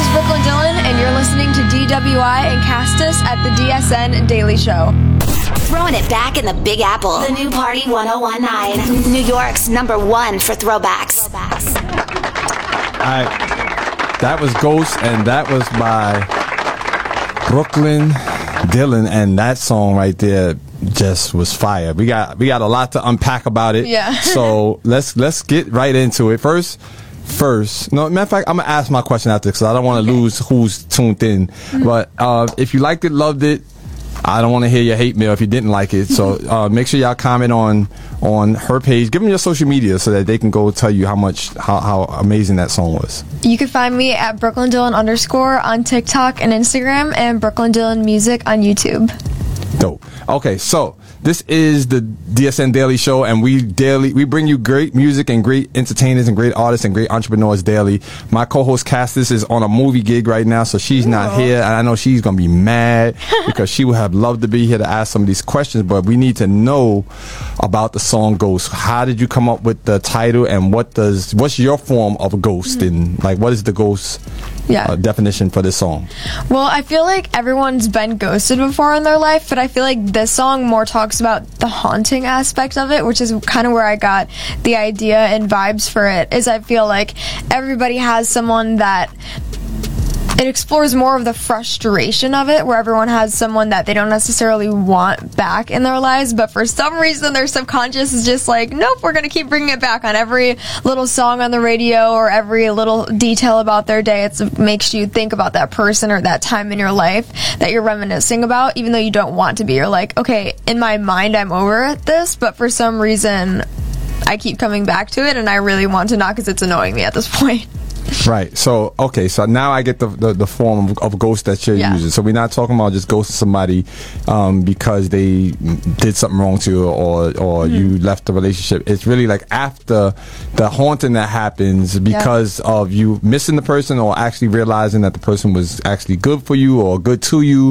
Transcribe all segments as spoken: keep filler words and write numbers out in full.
is Brooklyn Dillon, and you're listening to D W I and Castus at the D S N Daily Show. Throwing it back in the Big Apple. The new Party ten nineteen. New York's number one for throwbacks. throwbacks. All right. That was Ghost, and that was by Brooklyn Dillon, and that song right there just was fire. We got we got a lot to unpack about it. Yeah. So let's let's get right into it. First, first. No, matter of fact, I'm gonna ask my question after because I don't want to okay. lose who's tuned in. Mm-hmm. But uh, if you liked it, loved it, I don't want to hear your hate mail if you didn't like it. So uh, make sure y'all comment on on her page. Give them your social media so that they can go tell you how much how, how amazing that song was. You can find me at Brooklyn Dillon underscore on TikTok and Instagram, and Brooklyn Dillon Music on YouTube. Dope. Okay, so this is the D S N Daily Show, and we daily we bring you great music and great entertainers and great artists and great entrepreneurs daily. My co-host Castus is on a movie gig right now, so she's Ooh. not here, and I know she's gonna be mad because she would have loved to be here to ask some of these questions. But we need to know about the song Ghost. How did you come up with the title, and what does what's your form of a ghost, mm-hmm. and like what is the ghost? Yeah. Uh, definition for this song? Well, I feel like everyone's been ghosted before in their life, but I feel like this song more talks about the haunting aspect of it, which is kind of where I got the idea and vibes for it. Is I feel like everybody has someone that it explores more of the frustration of it, where everyone has someone that they don't necessarily want back in their lives, but for some reason their subconscious is just like, nope, we're going to keep bringing it back on every little song on the radio or every little detail about their day. It's, it makes you think about that person or that time in your life that you're reminiscing about, even though you don't want to be. You're like, okay, in my mind I'm over this, but for some reason I keep coming back to it, and I really want to not because it's annoying me at this point. Right. So, okay. So now I get the the, the form of, of ghost that you're yeah. using. So we're not talking about just ghosting somebody um, because they did something wrong to you or or mm-hmm. you left the relationship. It's really like after the haunting that happens because yeah. of you missing the person or actually realizing that the person was actually good for you or good to you,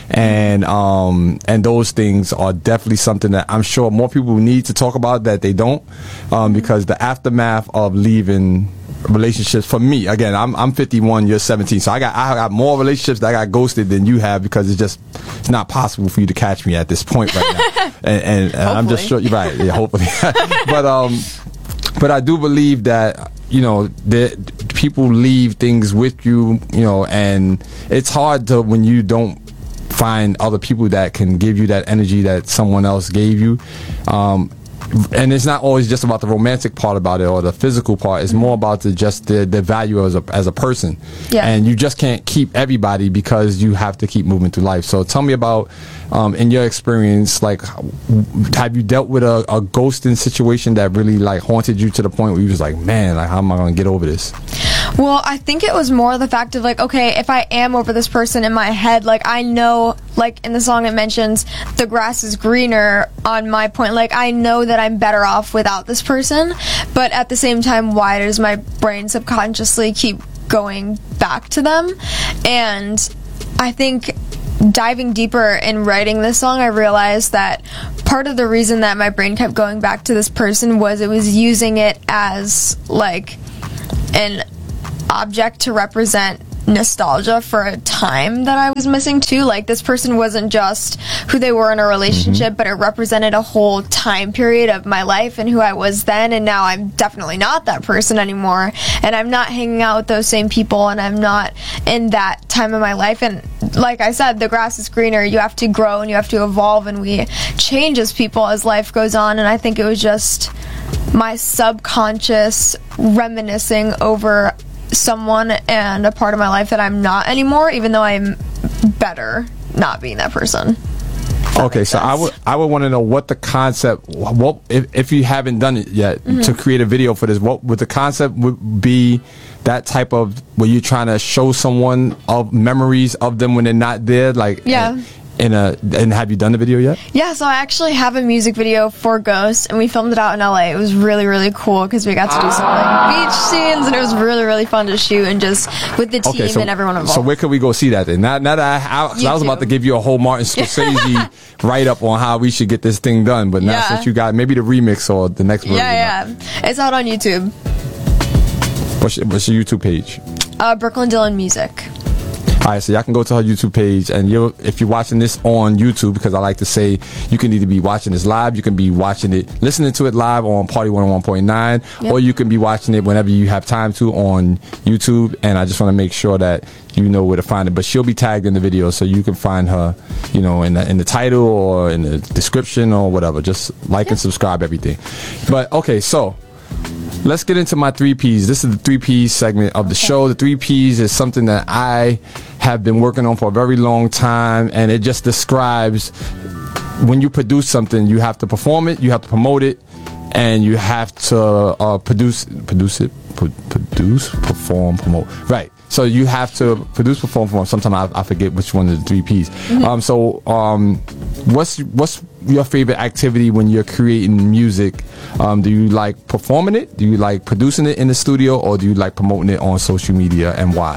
and um and those things are definitely something that I'm sure more people need to talk about that they don't, um, mm-hmm. because the aftermath of leaving relationships for me, again, I'm I'm fifty-one, you're seventeen, so I got I got more relationships that I got ghosted than you have because it's just it's not possible for you to catch me at this point right now. and, and, and I'm just sure you're right. Yeah, hopefully. but um, but I do believe that you know that people leave things with you, you know, and it's hard to when you don't find other people that can give you that energy that someone else gave you. Um, And it's not always just about the romantic part about it or the physical part. It's more about the just the, the value as a as a person. Yeah. And you just can't keep everybody because you have to keep moving through life. So tell me about, um, in your experience, like, have you dealt with a, a ghosting situation that really like haunted you to the point where you was like, man, like how am I going to get over this? Well, I think it was more the fact of like, okay, if I am over this person in my head, like I know, like in the song it mentions the grass is greener on my point. Like I know that I'm better off without this person, but at the same time, why does my brain subconsciously keep going back to them? And I think diving deeper in writing this song, I realized that part of the reason that my brain kept going back to this person was it was using it as like an object to represent nostalgia for a time that I was missing too. Like this person wasn't just who they were in a relationship, mm-hmm. but it represented a whole time period of my life and who I was then, and now I'm definitely not that person anymore, and I'm not hanging out with those same people, and I'm not in that time of my life. And like I said, the grass is greener. You have to grow and you have to evolve, and we change as people as life goes on. And I think it was just my subconscious reminiscing over someone and a part of my life that I'm not anymore, even though I'm better not being that person. Okay, so I would I would want to know what the concept, what if, if you haven't done it yet, mm-hmm. to create a video for this, what would the concept would be? That type of where you're trying to show someone of memories of them when they're not there, like yeah. In a, and have you done the video yet? Yeah, so I actually have a music video for Ghost, and we filmed it out in L A. It was really, really cool because we got to do some like beach scenes, and it was really, really fun to shoot, and just with the team okay, so, and everyone involved. So where could we go see that then? Now, now that I, I, I was about to give you a whole Martin Scorsese write up on how we should get this thing done, but now yeah. since you got maybe the remix or the next version. Yeah, yeah, it's out on YouTube. What's your, what's your YouTube page? Uh, Brooklyn Dillon Music. All right, so y'all can go to her YouTube page, and you're, if you're watching this on YouTube, because I like to say you can either be watching this live, you can be watching it, listening to it live on Party one oh one point nine, yep. or you can be watching it whenever you have time to on YouTube, and I just want to make sure that you know where to find it. But she'll be tagged in the video, so you can find her, you know, in the, in the title or in the description or whatever. Just like yep. and subscribe, everything. But, okay, so let's get into my three P's. This is the three P's segment of the okay. show. The three P's is something that I have been working on for a very long time, and it just describes when you produce something, you have to perform it, you have to promote it, and you have to uh, produce produce it, pro- produce, perform, promote. Right. So you have to produce, perform, perform. Sometimes I, I forget which one of the three P's. Mm-hmm. Um, so um, what's what's your favorite activity when you're creating music? Um, do you like performing it? Do you like producing it in the studio? Or do you like promoting it on social media, and why?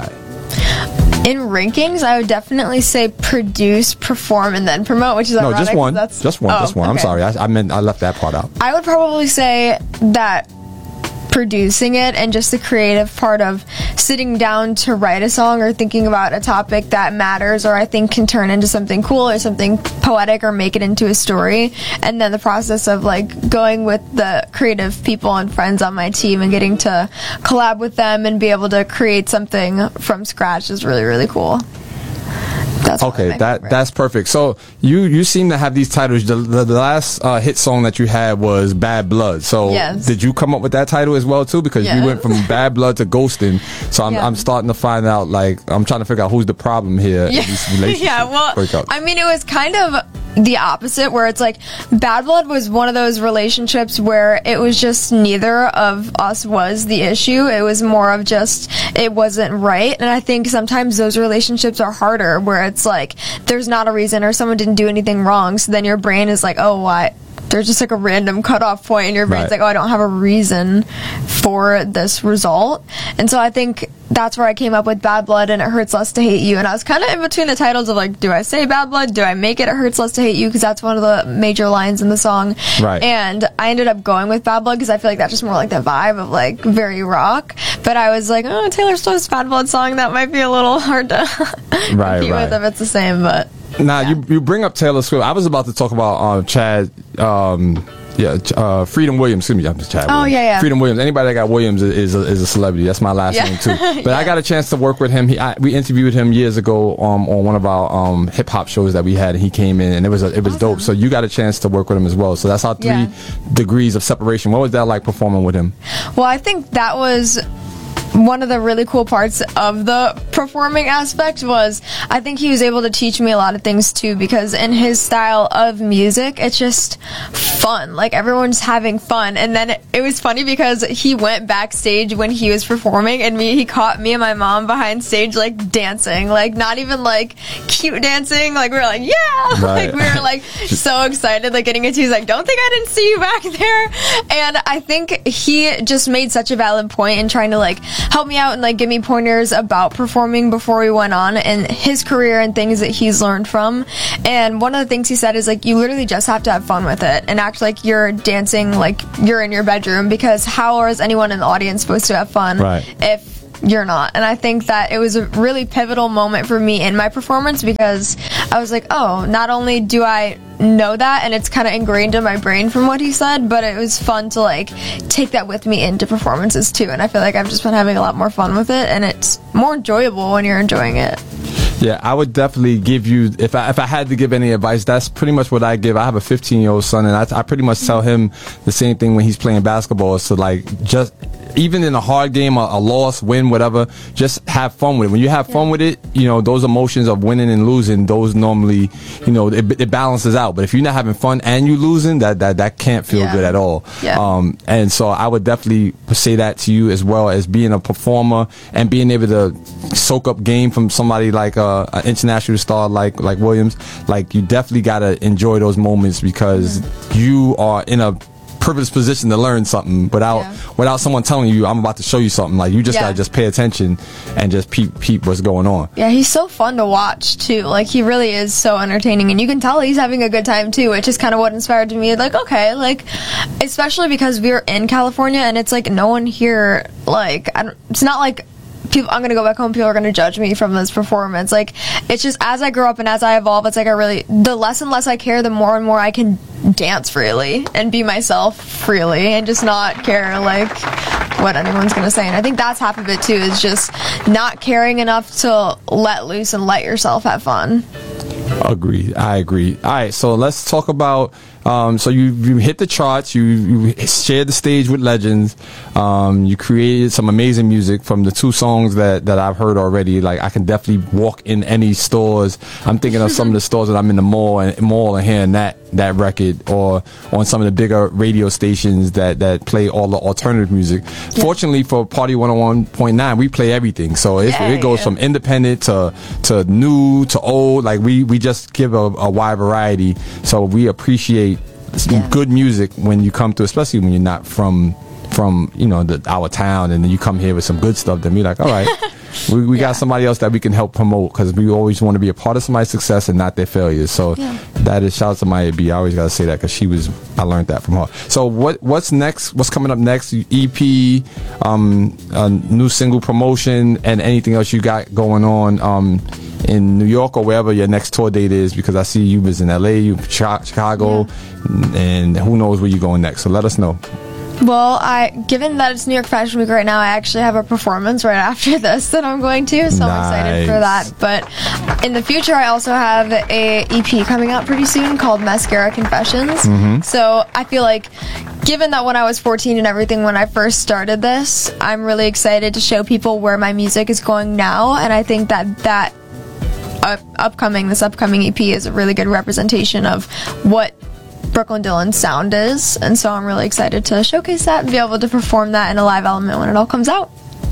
In rankings, I would definitely say produce, perform, and then promote, which is no, ironic. just one. That's, just one. oh, just one. Okay. I'm sorry. I, I meant I left that part out. I would probably say that producing it and just the creative part of sitting down to write a song or thinking about a topic that matters or I think can turn into something cool or something poetic or make it into a story, and then the process of like going with the creative people and friends on my team and getting to collab with them and be able to create something from scratch is really, really cool. That's okay, that favorite. That's perfect. So you you seem to have these titles. The, the, the last uh, hit song that you had was Bad Blood. So yes. did you come up with that title as well too? Because yes. you went from Bad Blood to Ghosting. So I'm, yeah. I'm starting to find out, like, I'm trying to figure out who's the problem here. Yeah, in these relationships. yeah well, breakups. I mean, it was kind of the opposite, where it's like Bad Blood was one of those relationships where it was just neither of us was the issue. It was more of just it wasn't right. And I think sometimes those relationships are harder, where it's like there's not a reason or someone didn't do anything wrong, so then your brain is like, oh, why? There's just like a random cutoff point, and your brain's right. like, oh, I don't have a reason for this result. And so I think that's where I came up with Bad Blood and It Hurts Less to Hate You. And I was kind of in between the titles of like, do I say Bad Blood? Do I make it It Hurts Less to Hate You? Because that's one of the major lines in the song. Right. And I ended up going with Bad Blood because I feel like that's just more like the vibe of like very rock. But I was like, oh, Taylor Swift's Bad Blood song, that might be a little hard to right, compete right. with if it's the same, but... Now, yeah. you you bring up Taylor Swift. I was about to talk about uh, Chad, um, yeah, uh, Freedom Williams. Excuse me, I'm just Chad. Oh, Williams. yeah, yeah. Freedom Williams. Anybody that got Williams is is a, is a celebrity. That's my last yeah. name too. But yeah. I got a chance to work with him. He, I, we interviewed him years ago um, on one of our um, hip hop shows that we had, and he came in, and it was a, it was awesome. dope. So you got a chance to work with him as well. So that's our three yeah. degrees of separation. What was that like performing with him? Well, I think that was one of the really cool parts of the performing aspect was I think he was able to teach me a lot of things too, because in his style of music, it's just fun. Like everyone's having fun. And then it, it was funny because he went backstage when he was performing, and me, he caught me and my mom behind stage, like dancing, like not even like cute dancing. Like we were like, yeah, right. like we were like so excited, like getting into, he's like, don't think I didn't see you back there. And I think he just made such a valid point in trying to like help me out and like give me pointers about performing before we went on and his career and things that he's learned from. And one of the things he said is like, you literally just have to have fun with it and act like you're dancing like you're in your bedroom, because how is anyone in the audience supposed to have fun right. if you're not? And I think that it was a really pivotal moment for me in my performance, because I was like, oh, not only do I know that and it's kind of ingrained in my brain from what he said, but it was fun to like take that with me into performances too. And I feel like I've just been having a lot more fun with it, and it's more enjoyable when you're enjoying it. Yeah, I would definitely give you, if I if I had to give any advice, that's pretty much what I give. I have a fifteen-year-old son, and I, I pretty much tell him the same thing when he's playing basketball. Is to like, just, even in a hard game, a, a loss, win, whatever, just have fun with it. When you have fun with it, you know, those emotions of winning and losing, those normally, you know, it, it balances out. But if you're not having fun and you losing, that, that, that can't feel yeah. good at all. Yeah. Um, and so I would definitely say that to you, as well as being a performer and being able to soak up game from somebody like uh, an international star like like Williams. Like, you definitely gotta enjoy those moments, because mm-hmm. you are in a privileged position to learn something without yeah. without someone telling you, I'm about to show you something. Like, you just yeah. gotta just pay attention and just peep peep what's going on. Yeah, he's so fun to watch too. Like, he really is so entertaining, and you can tell he's having a good time too, which is kind of what inspired me. Like, okay, like, especially because we're in California and it's like no one here, like, I don't, it's not like people, I'm gonna go back home, people are gonna judge me from this performance. Like, it's just, as I grow up and as I evolve, it's like I really, the less and less I care, the more and more I can dance freely and be myself freely and just not care, like, what anyone's gonna say. And I think that's half of it too, is just not caring enough to let loose and let yourself have fun. Agreed. I agree. All right, so let's talk about. Um, so you you hit the charts. You you shared the stage with legends. Um, you created some amazing music from the two songs that, that I've heard already. Like, I can definitely walk in any stores. I'm thinking of some of the stores that I'm in the mall and mall and hearing that that record, or on some of the bigger radio stations that, that play all the alternative music. Yeah. Fortunately for Party one oh one point nine, we play everything. So it, yeah, it goes yeah. from independent to to new to old. Like, we, we just give a, a wide variety. So we appreciate yeah. good music when you come to, especially when you're not from from you know the, our town, and then you come here with some good stuff. Then we're like, all right, we, we yeah. got somebody else that we can help promote, because we always want to be a part of somebody's success and not their failures. So yeah. that is, shout out to Maya B. I always gotta say that, because she was, I learned that from her. So what what's next? What's coming up next? E P, um, a new single promotion, and anything else you got going on um, in New York or wherever your next tour date is? Because I see you was in L A, you Chicago, yeah. and who knows where you're going next. So let us know. Well, I given that it's New York Fashion Week right now, I actually have a performance right after this that I'm going to, so nice. I'm excited for that. But in the future, I also have a E P coming out pretty soon called Mascara Confessions. Mm-hmm. So I feel like, given that when I was fourteen and everything, when I first started this, I'm really excited to show people where my music is going now, and I think that that uh, upcoming, this upcoming E P is a really good representation of what Brooklyn Dylan's sound is, and so I'm really excited to showcase that and be able to perform that in a live element when it all comes out.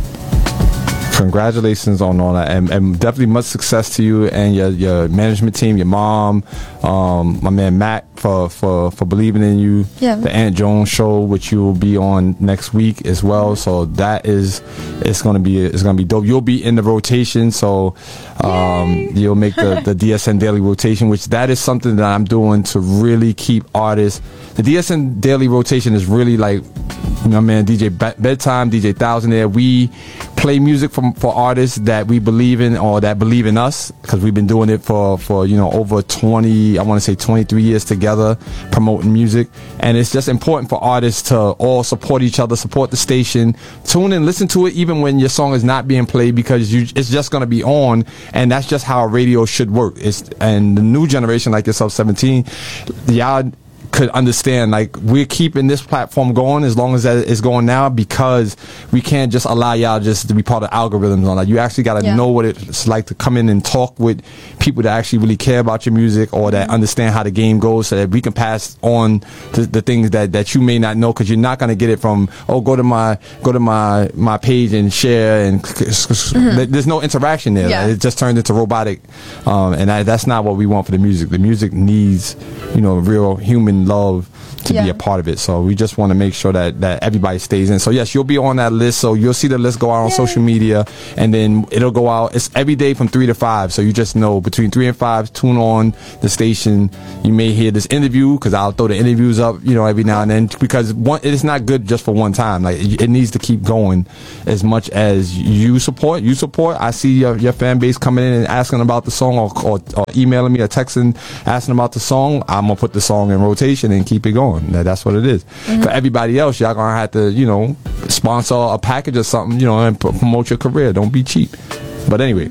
Congratulations on all that, and, and definitely much success to you and your, your management team, your mom, um, my man Matt, for, for, for believing in you. Yeah. The Aunt Joan show, which you will be on next week as well. So that is, it's gonna be it's gonna be dope. You'll be in the rotation, so um, you'll make the, the D S N Daily rotation, which that is something that I'm doing to really keep artists. The D S N Daily rotation is really like, my man D J Bedtime, D J Thousand there. We play music from for artists that we believe in, or that believe in us, because we've been doing it for for you know over twenty, I want to say twenty-three years together, promoting music. And it's just important for artists to all support each other, support the station, tune in, listen to it even when your song is not being played, because you, it's just going to be on, and that's just how radio should work. It's, and the new generation like yourself, seventeen, y'all could understand, like, we're keeping this platform going as long as that is going now, because we can't just allow y'all just to be part of algorithms on that. You actually got to yeah. know what it's like to come in and talk with people that actually really care about your music, or that understand how the game goes, so that we can pass on the, the things that, that you may not know, because you're not going to get it from, oh, go to my go to my my page and share, and mm-hmm. there's no interaction there. Yeah. Like, it just turned into robotic, um, and that, that's not what we want for the music. The music needs, you know, real human love to yeah. be a part of it. So we just want to make sure that that everybody stays in. So yes, you'll be on that list. So you'll see the list go out on Yay. social media, and then it'll go out. It's every day from three to five. So you just know between three and five, tune on the station. You may hear this interview, because I'll throw the interviews up, you know, every now and then, because one, it's not good just for one time. Like, it needs to keep going as much as you support. You support. I see your, your fan base coming in and asking about the song, or, or, or emailing me or texting asking about the song. I'm gonna put the song in rotation and keep it going. That's what it is. Mm-hmm. For everybody else, y'all gonna have to, you know, sponsor a package or something, you know, and promote your career. Don't be cheap. But anyway,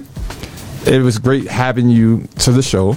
it was great having you to the show.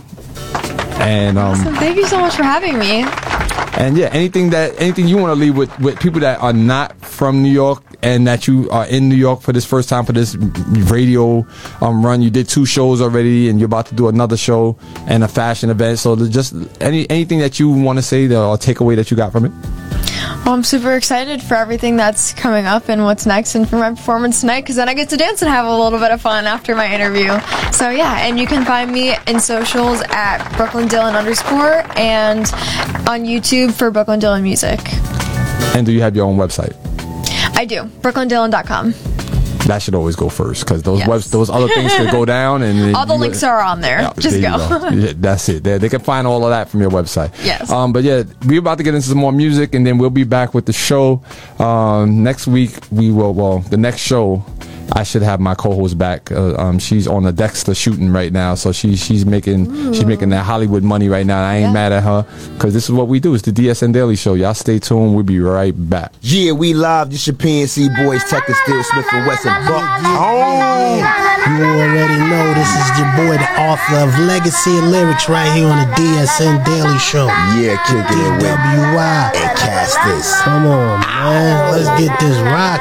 And um, awesome. Thank you so much for having me. And yeah, anything that anything you want to leave with, with people that are not from New York, and that you are in New York for this first time for this radio um, run. You did two shows already, and you're about to do another show and a fashion event. So just any anything that you want to say, or take away that you got from it. Well, I'm super excited for everything that's coming up and what's next, and for my performance tonight, because then I get to dance and have a little bit of fun after my interview. So yeah, and you can find me in socials at Brooklyn Dylan underscore, and on YouTube for Brooklyn Dylan Music. And do you have your own website? I do. brooklyn dylan dot com. That should always go first, because those yes. webs, those other things could go down, and all the you, links are on there. Yeah, Just there go. go. Yeah, that's it. They, they can find all of that from your website. Yes. Um, but yeah, we're about to get into some more music, and then we'll be back with the show um, next week. We will. Well, the next show, I should have my co-host back. Uh, um, she's on the Dexter shooting right now, so she she's making Ooh. she's making that Hollywood money right now. I ain't yeah. mad at her because this is what we do. It's the D S N Daily Show. Y'all stay tuned. We'll be right back. Yeah, we live. This your P N C boys, Tech and Steel, Smith and Wesson. Buck. Oh, you already know this is your boy, the author of Legacy of Lyrics, right here on the D S N Daily Show. Yeah, kick it with D W I and cast this. Come on, man. Let's get this rock.